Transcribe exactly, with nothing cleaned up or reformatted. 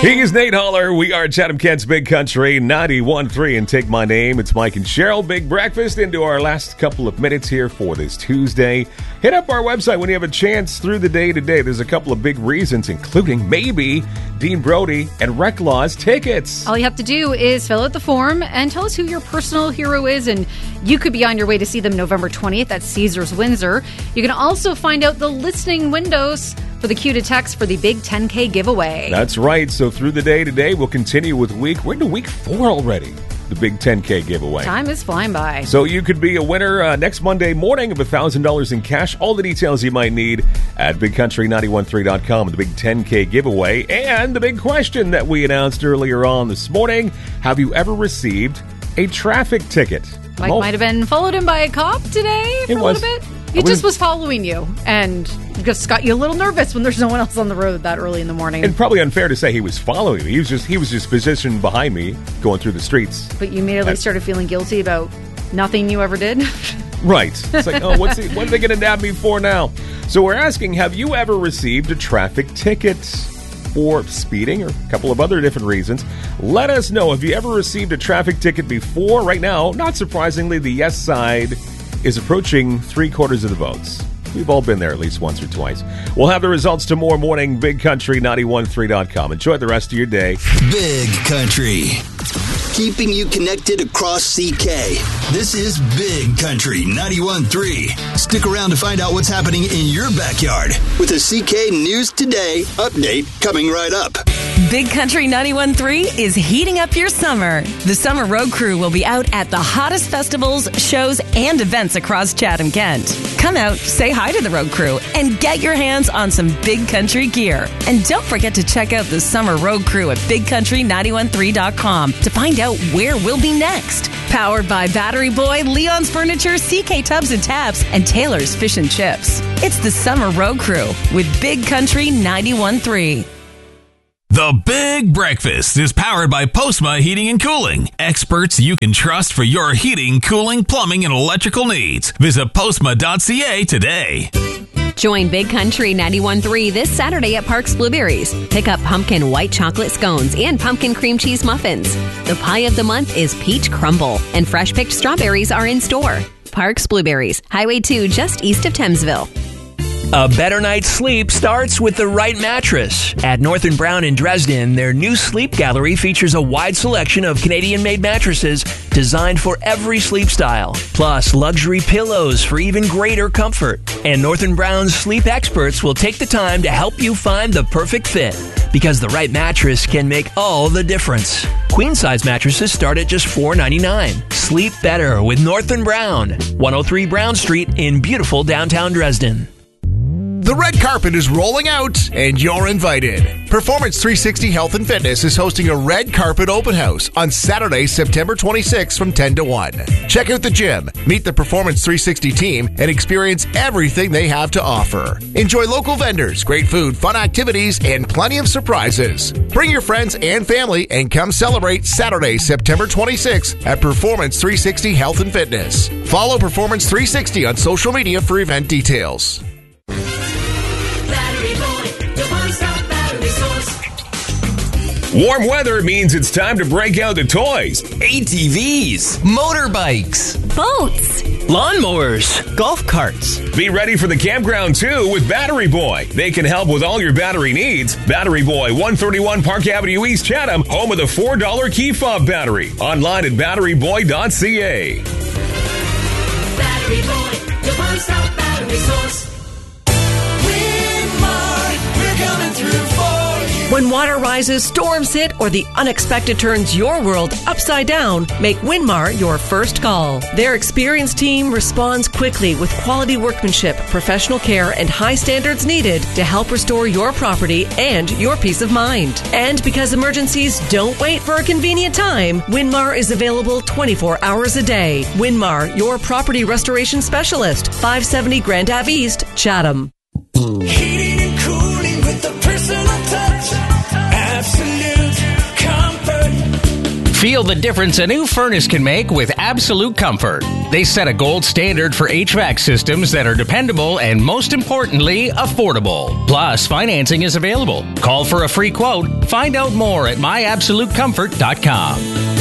He is Nate Holler. We are Chatham Kent's Big Country ninety-one point three. And take my name. It's Mike and Cheryl. Big breakfast into our last couple of minutes here for this Tuesday. Hit up our website when you have a chance through the day today. There's a couple of big reasons, including maybe Dean Brody and Recklaw's tickets. All you have to do is fill out the form and tell us who your personal hero is, and you could be on your way to see them November twentieth at Caesars Windsor. You can also find out the listening windows for the cue to text for the big ten K giveaway. That's right. So through the day today, we'll continue with week. We're into week four already. The big ten K giveaway. Time is flying by. So you could be a winner uh, next Monday morning of one thousand dollars in cash. All the details you might need at big country nine one three dot com. The big ten K giveaway. And the big question that we announced earlier on this morning. Have you ever received a traffic ticket? Mike Mo- might have been followed in by a cop today for It a was. little bit. He just was following you and just got you a little nervous when there's no one else on the road that early in the morning. And probably unfair to say he was following me. He was just he was just positioned behind me going through the streets. But you immediately That's- started feeling guilty about nothing you ever did. Right. It's like, oh, what's he, what are they going to nab me for now? So we're asking, have you ever received a traffic ticket for speeding or a couple of other different reasons? Let us know. Have you ever received a traffic ticket before? Right now, not surprisingly, the yes side is approaching three quarters of the votes. We've all been there at least once or twice. We'll have the results tomorrow morning, big country nine one three dot com. Enjoy the rest of your day. Big Country, keeping you connected across C K. This is Big Country ninety-one point three. Stick around to find out what's happening in your backyard with a C K News Today update coming right up. Big Country ninety-one point three is heating up your summer. The Summer Road Crew will be out at the hottest festivals, shows, and events across Chatham Kent. Come out, say hi to the Road Crew, and get your hands on some Big Country gear. And don't forget to check out the Summer Road Crew at big country nine one three dot com to find out where we'll be next. Powered by Battery Boy, Leon's Furniture, C K Tubs and Taps, and Taylor's Fish and Chips. It's the Summer Road Crew with Big Country ninety-one point three. The Big Breakfast is powered by Postma Heating and Cooling. Experts you can trust for your heating, cooling, plumbing, and electrical needs. Visit postma dot c a today. Join Big Country ninety-one point three this Saturday at Parks Blueberries. Pick up pumpkin white chocolate scones and pumpkin cream cheese muffins. The pie of the month is peach crumble, and fresh picked strawberries are in store. Parks Blueberries, Highway two, just east of Thamesville. A better night's sleep starts with the right mattress. At North and Brown in Dresden, their new sleep gallery features a wide selection of Canadian-made mattresses designed for every sleep style, plus luxury pillows for even greater comfort. And North and Brown's sleep experts will take the time to help you find the perfect fit, because the right mattress can make all the difference. Queen-size mattresses start at just four dollars and ninety-nine cents. Sleep better with North and Brown, one oh three Brown Street in beautiful downtown Dresden. The red carpet is rolling out, and you're invited. Performance three sixty Health and Fitness is hosting a red carpet open house on Saturday, September twenty-sixth from ten to one. Check out the gym, meet the Performance three sixty team, and experience everything they have to offer. Enjoy local vendors, great food, fun activities, and plenty of surprises. Bring your friends and family and come celebrate Saturday, September twenty-sixth at Performance three sixty Health and Fitness. Follow Performance three sixty on social media for event details. Warm weather means it's time to break out the toys. A T Vs, motorbikes, Boats, lawnmowers, golf carts. Be ready for the campground, too, with Battery Boy. They can help with all your battery needs. Battery Boy, one thirty-one Park Avenue East, Chatham, home of the four dollar key fob battery. Online at battery boy dot c a. Battery Boy, your one-stop battery source. Winmar, we're coming through for you. When water rises, storms hit, or the unexpected turns your world upside down, make Winmar your first call. Their experienced team responds quickly with quality workmanship, professional care, and high standards needed to help restore your property and your peace of mind. And because emergencies don't wait for a convenient time, Winmar is available twenty-four hours a day. Winmar, your property restoration specialist, five seventy Grand Ave East, Chatham. Heating and cooling with a personal touch. Absolute comfort. Feel the difference a new furnace can make with Absolute Comfort. They set a gold standard for H V A C systems that are dependable and, most importantly, affordable. Plus, financing is available. Call for a free quote. Find out more at my absolute comfort dot com.